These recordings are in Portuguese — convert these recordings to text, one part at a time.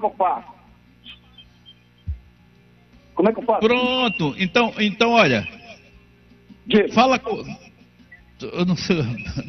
que eu faço? Como é que eu faço? Pronto, então olha, fala com... Eu não sei,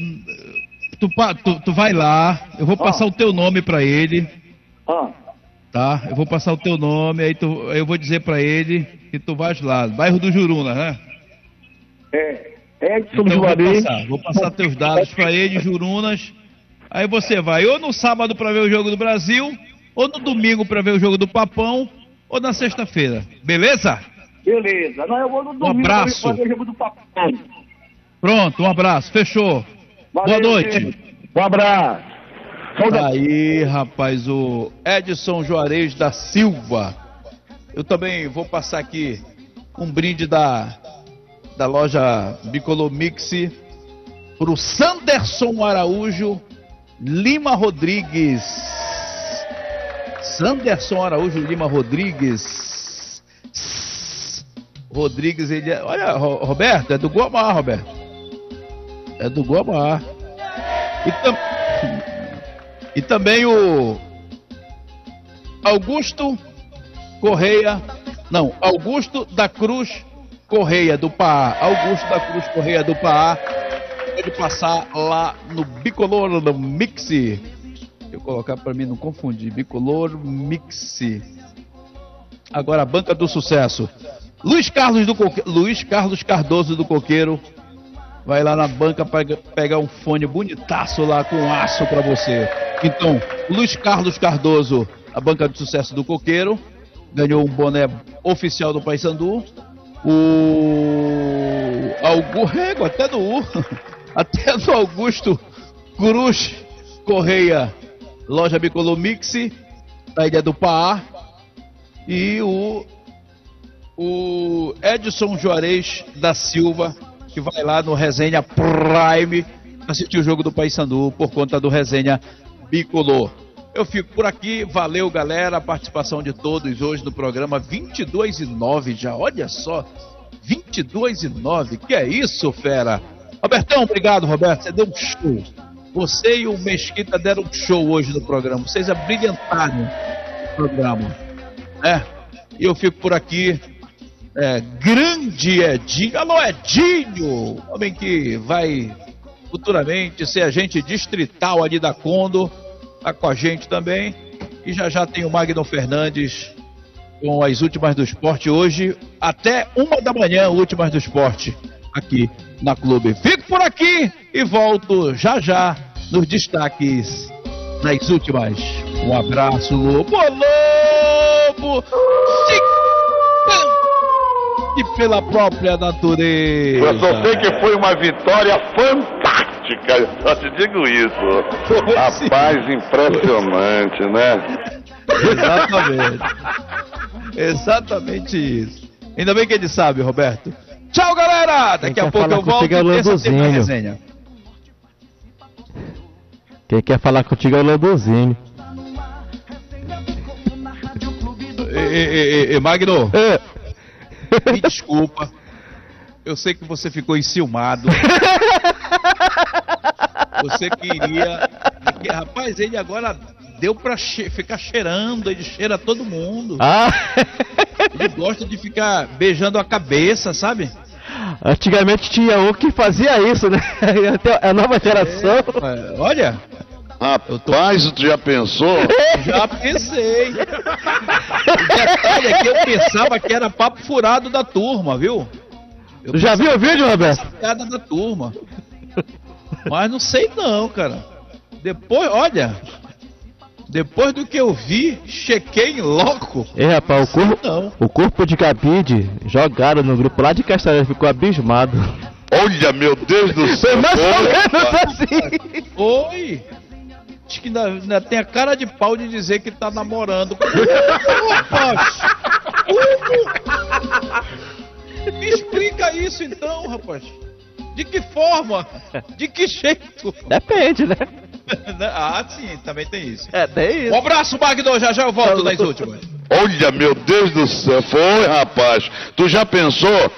tu vai lá, eu vou passar o teu nome pra ele, tá? Eu vou passar o teu nome, aí eu vou dizer pra ele que tu vais lá, bairro do Juruna, né? Edson então Juarez. Vou passar teus dados pra ele, Jurunas, aí você vai ou no sábado pra ver o jogo do Brasil, ou no domingo pra ver o jogo do Papão, ou na sexta-feira, beleza? Beleza, não, eu vou no domingo um abraço. pra ver o jogo do Papão. Pronto, um abraço, fechou. Valeu, boa noite. Um abraço. Aí, rapaz, o Edson Juarez da Silva. Eu também vou passar aqui um brinde da loja Bicolor Mix pro Sanderson Araújo Lima Rodrigues. Sanderson Araújo Lima Rodrigues. Rodrigues, ele é... Olha, Roberto, é do Guamá, Roberto. É do Guamá. E também o Augusto Correia. Não, Augusto da Cruz Correia do Pará. Augusto da Cruz Correia do Pará. Pode passar lá no Bicolor no Mix. Deixa eu colocar para mim não confundir. Bicolor Mix. Agora a banca do sucesso. Luiz Carlos Cardoso do Coqueiro. Vai lá na banca para pegar um fone bonitaço lá com aço para você. Então, Luiz Carlos Cardoso, a banca do sucesso do Coqueiro, ganhou um boné oficial do Paysandu. Até do Augusto Cruz Correia, loja Bicolor Mix, da Ilha do Pará. E o Edson Juarez da Silva, que vai lá no Resenha Prime assistir o jogo do Paysandu por conta do Resenha Bicolor. Eu fico por aqui, valeu galera, a participação de todos hoje no programa 22:09 já, olha só, 22:09, que é isso, fera? Robertão, obrigado, Roberto, você deu um show. Você e o Mesquita deram um show hoje no programa, vocês abrilhantaram o programa, né? E eu fico por aqui. Grande Edinho, alô Edinho, homem que vai futuramente ser agente distrital ali da Condor, tá com a gente também. E já tem o Magno Fernandes com as últimas do esporte hoje, até 1 da manhã, últimas do esporte, aqui na Clube. Fico por aqui e volto já nos destaques das últimas. Um abraço, Lobo, Lobo! E pela própria natureza. Eu só sei que foi uma vitória fantástica, só te digo isso. Rapaz, impressionante, né? Exatamente isso. Ainda bem que ele sabe, Roberto. Tchau, galera! Daqui a pouco eu volto e terça-feira na resenha. Quem quer falar contigo é o Lobozinho. Magno. Me desculpa, eu sei que você ficou enciumado. Você queria. Porque, rapaz, ele agora deu pra ficar cheirando, ele cheira todo mundo. Ele gosta de ficar beijando a cabeça, sabe? Antigamente tinha um que fazia isso, né? A nova geração. Olha. Rapaz, tu já pensou? Já pensei. O detalhe é que eu pensava que era papo furado da turma, viu? Tu já viu o vídeo, Roberto? Piada da turma. Mas não sei não, cara. Depois, olha, depois do que eu vi, chequei logo. Rapaz, o corpo de Gabide jogaram no grupo lá de Castelhanos, ficou abismado. Olha, meu Deus do céu. Foi mais ou menos assim. Oi. Acho que ainda tem a cara de pau de dizer que tá namorando. Rapaz! Me explica isso então, rapaz. De que forma? De que jeito? Depende, né? Sim, também tem isso. Tem isso. Um abraço, Magno, já eu volto nas últimas. Olha, meu Deus do céu, foi, rapaz. Tu já pensou?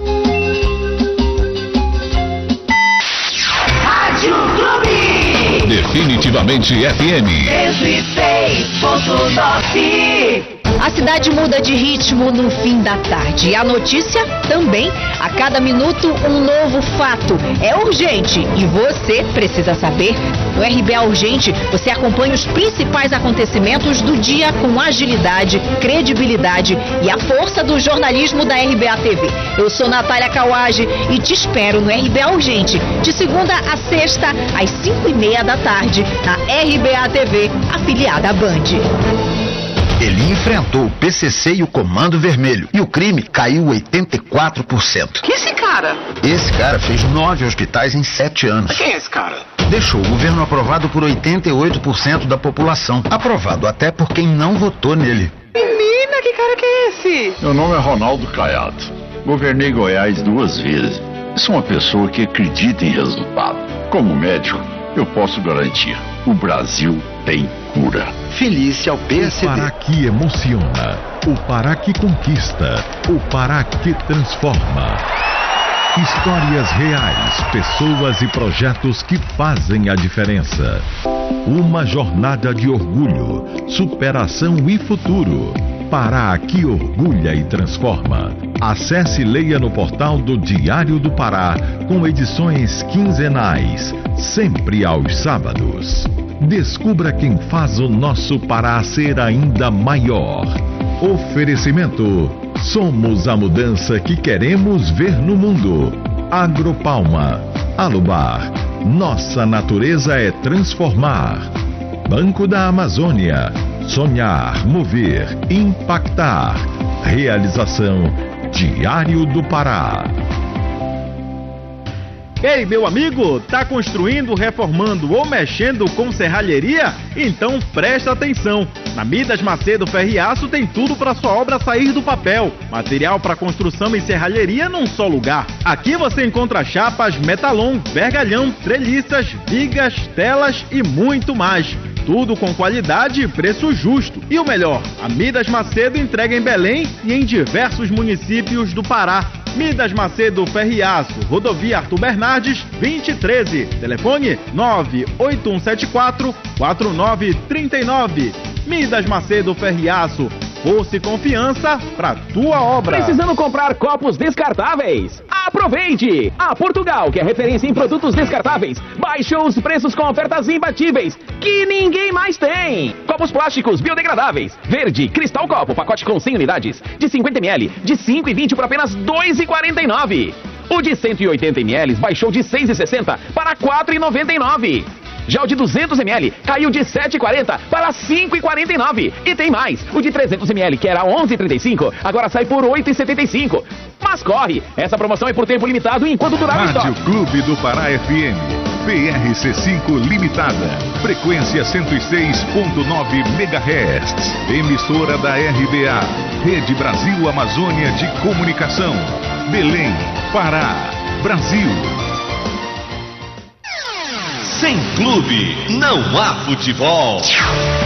Rádio Clube. Definitivamente FM. 106.9. A cidade muda de ritmo no fim da tarde. E a notícia também. A cada minuto, um novo fato. É urgente e você precisa saber. No RBA Urgente, você acompanha os principais acontecimentos do dia com agilidade, credibilidade e a força do jornalismo da RBA TV. Eu sou Natália Kawage e te espero no RBA Urgente, de segunda a sexta, às 5:30 da tarde, na RBA TV, afiliada à Band. Ele enfrentou o PCC e o Comando Vermelho. E o crime caiu 84%. Que esse cara? Esse cara fez 9 hospitais em 7 anos. Quem é esse cara? Deixou o governo aprovado por 88% da população. Aprovado até por quem não votou nele. Menina, que cara que é esse? Meu nome é Ronaldo Caiado. Governei Goiás 2 vezes. Sou uma pessoa que acredita em resultado. Como médico, eu posso garantir. O Brasil tem cura. Feliz ao PSDB. O Pará que emociona, o Pará que conquista, o Pará que transforma. Histórias reais, pessoas e projetos que fazem a diferença. Uma jornada de orgulho, superação e futuro. Pará que orgulha e transforma. Acesse e leia no portal do Diário do Pará, com edições quinzenais, sempre aos sábados. Descubra quem faz o nosso Pará ser ainda maior. Oferecimento: somos a mudança que queremos ver no mundo. Agropalma. Alubar. Nossa natureza é transformar. Banco da Amazônia. Sonhar, mover, impactar. Realização: Diário do Pará. Ei, meu amigo, tá construindo, reformando ou mexendo com serralheria? Então presta atenção. Na Midas Macedo Ferro e Aço tem tudo para sua obra sair do papel. Material para construção e serralheria num só lugar. Aqui você encontra chapas, metalon, vergalhão, treliças, vigas, telas e muito mais. Tudo com qualidade e preço justo. E o melhor, a Midas Macedo entrega em Belém e em diversos municípios do Pará. Midas Macedo Ferro e Aço, Rodovia Arthur Bernardes, 2013. Telefone 98174-4939. Midas Macedo Ferro e Aço, força e confiança para tua obra. Precisando comprar copos descartáveis? Aproveite! A Portugal, que é referência em produtos descartáveis, baixou os preços com ofertas imbatíveis que ninguém mais tem. Copos plásticos biodegradáveis, verde, cristal copo, pacote com 100 unidades, de 50 ml, de 5,20 por apenas R$ 2,49. O de 180 ml baixou de R$ 6,60 para R$ 4,99. Já o de 200 ml caiu de R$ 7,40 para R$ 5,49. E tem mais, o de 300 ml, que era R$ 11,35, agora sai por R$ 8,75. Mas corre, essa promoção é por tempo limitado enquanto durar o estoque. Rádio Clube do Pará FM, PRC5 Limitada, frequência 106.9 MHz, emissora da RBA, Rede Brasil Amazônia de Comunicação, Belém, Pará, Brasil. Sem clube, não há futebol.